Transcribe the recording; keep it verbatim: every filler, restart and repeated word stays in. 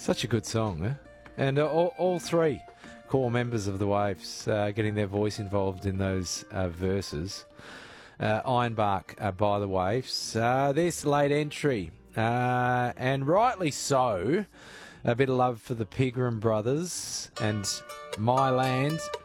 Such a good song, eh? And uh, all, all three core members of the Waves uh, getting their voice involved in those uh, verses. Uh, Ironbark uh, by the Waves. Uh, this late entry, uh, and rightly so, a bit of love for the Pegram brothers and My Land